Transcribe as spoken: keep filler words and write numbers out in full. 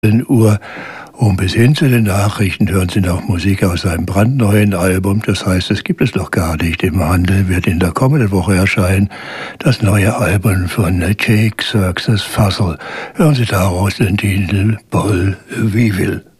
Uhr. Und bis hin zu den Nachrichten hören Sie noch Musik aus einem brandneuen Album. Das heißt, es gibt es noch gar nicht im Handel, wird in der kommenden Woche erscheinen. Das neue Album von Jake Circus Fuzzle. Hören Sie daraus den Titel Paul Vivil.